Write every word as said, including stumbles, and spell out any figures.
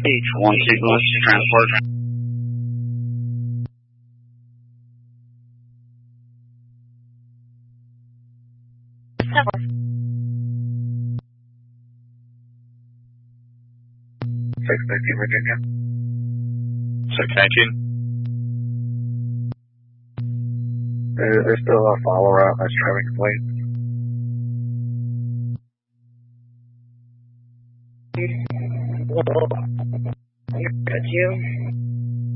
H one signal transport. six nineteen Virginia. six nineteen. There, there's still a follower out that's driving late. Got you.